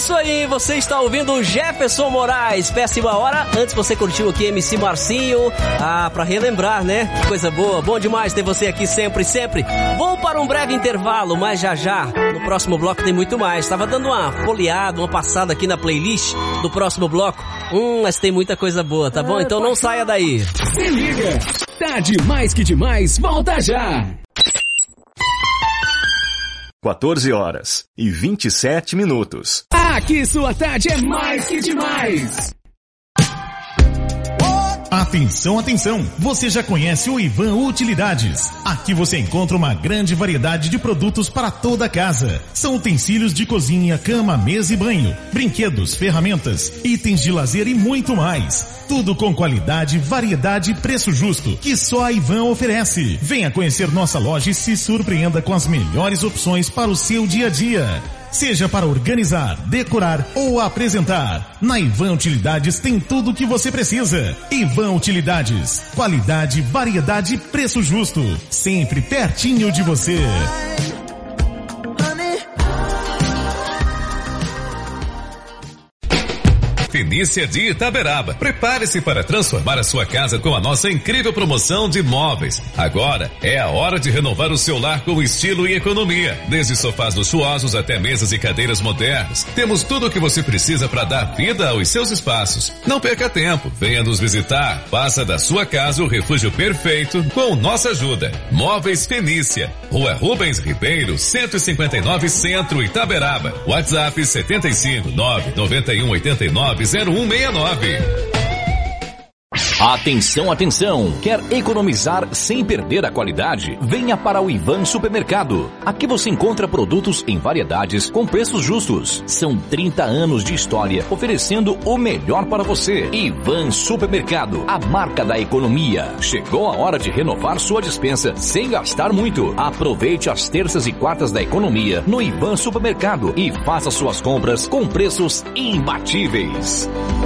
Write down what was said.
Isso aí, você está ouvindo o Jefferson Moraes. Péssima hora. Antes você curtiu aqui MC Marcinho. Pra relembrar, né? Que coisa boa. Bom demais ter você aqui sempre, sempre. Vou para um breve intervalo, mas já, no próximo bloco tem muito mais. Tava dando uma folheada, uma passada aqui na playlist do próximo bloco. Mas tem muita coisa boa, tá bom? Então não saia daí. Se liga. Tá demais que demais. Volta já. 14h27. Aqui sua tarde é mais que demais. Atenção, atenção! Você já conhece o Ivan Utilidades. Aqui você encontra uma grande variedade de produtos para toda a casa. São utensílios de cozinha, cama, mesa e banho, brinquedos, ferramentas, itens de lazer e muito mais. Tudo com qualidade, variedade e preço justo, que só a Ivan oferece. Venha conhecer nossa loja e se surpreenda com as melhores opções para o seu dia a dia. Seja para organizar, decorar ou apresentar. Na Ivan Utilidades tem tudo o que você precisa. Ivan Utilidades. Qualidade, variedade e preço justo. Sempre pertinho de você. Fenícia de Itaberaba. Prepare-se para transformar a sua casa com a nossa incrível promoção de móveis. Agora é a hora de renovar o seu lar com estilo e economia. Desde sofás luxuosos até mesas e cadeiras modernas. Temos tudo o que você precisa para dar vida aos seus espaços. Não perca tempo. Venha nos visitar. Faça da sua casa o refúgio perfeito com nossa ajuda. Móveis Fenícia. Rua Rubens Ribeiro, 159 Centro, Itaberaba. WhatsApp 75991890169. Atenção, atenção! Quer economizar sem perder a qualidade? Venha para o Ivan Supermercado. Aqui você encontra produtos em variedades com preços justos. São 30 anos de história oferecendo o melhor para você. Ivan Supermercado, a marca da economia. Chegou a hora de renovar sua despensa sem gastar muito. Aproveite as terças e quartas da economia no Ivan Supermercado e faça suas compras com preços imbatíveis.